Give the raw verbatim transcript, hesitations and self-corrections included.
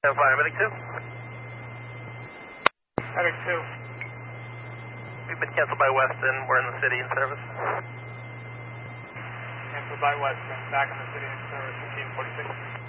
ten five, medic two. Medic two. We've been canceled by Weston. We're in the city in service. Canceled by Weston. Back in the city in service, fifteen forty-six.